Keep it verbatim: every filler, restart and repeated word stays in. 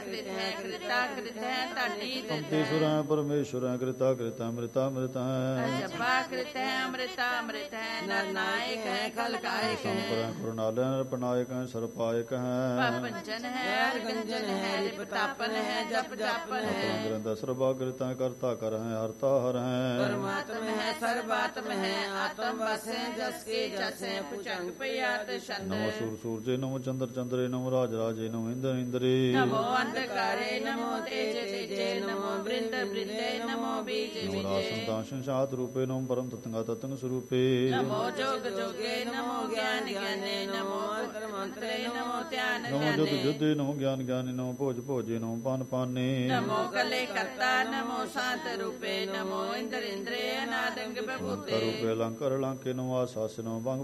कृत है कृता कृत है ताटी अंति सुर परमेश्वर कृता कृता मृता मृत जपा कृत है अमृता अमृत है नर नायक है खल कायक संपर करुणालय नरपनायक है सर्पायक है पंचन है अर्गंजन है रिपतापन है जप जापन है ग्रंथ सर्वाकृता करता कर है हरता हर है परमात्म है सर्वात्म है आत्म बस है जस के जस है पुचंग पयात शंद नमो सूर सूर्य नमो चंद्र चंद्रे नमो राज राजे नमो इंद्र इंद्रे नमो अंधकारे नमो तेज तेजे नमो वृंद वृंदे नमो बीज बीजे संशात रूपे नमो परम तत्ंगा तत्ंग स्वरूपे नमो जोग जोगे नमो ज्ञान ज्ञाने नमो मंत्र मंत्रे नमो ध्यान नमो जुद जुद्धे नमो ज्ञान ज्ञानी नमो भोज भोजे नमो पान पाने नमो कले कर्ता नमो शांत रूपे नमो इंद्र इंद्रे अनादंग प्रभुते रूपे लंकर लंके नमो आसास नमो भंग